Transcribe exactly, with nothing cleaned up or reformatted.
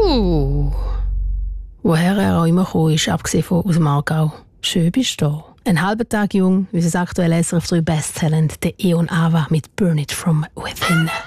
Uh. Woher er auch immer gekommen ist, abgesehen von aus dem Aargau. Schön bist du da. Ein halber Tag jung, wie das aktuelle S R F drei Besttalent, der Eon Ava mit Burn It From Within.